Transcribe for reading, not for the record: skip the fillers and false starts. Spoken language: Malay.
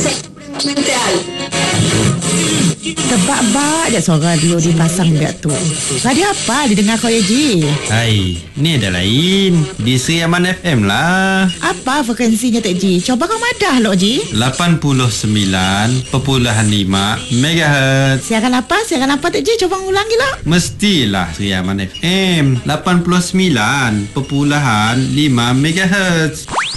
Mental. Tebak-bak je suara radio dipasang dia tu. Radio apa didengar kau ya, Ji? Hai, ni ada lain. Di Sri Aman FM lah. Apa frekuensinya, Tok Ji? Coba kau madah, Lok Ji. 89.5 MHz. Siaran apa, Tok Ji? Coba ulangi, Lok. Mestilah Sri Aman FM 89.5 MHz.